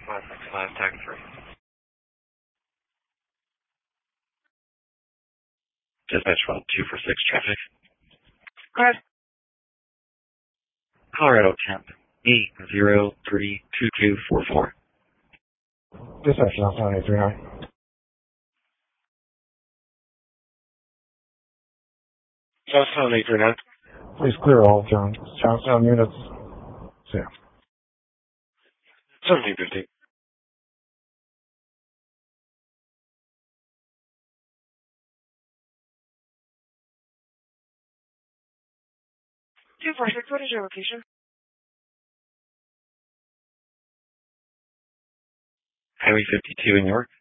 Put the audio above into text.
565, tag 3. Dispatch 246 traffic. Go ahead. Colorado temp 8032244. Dispatch 97839. Johnstown 839. Please clear all Johnstown units. Sam. 1750. Two four six. What is your location? Highway 52 in York.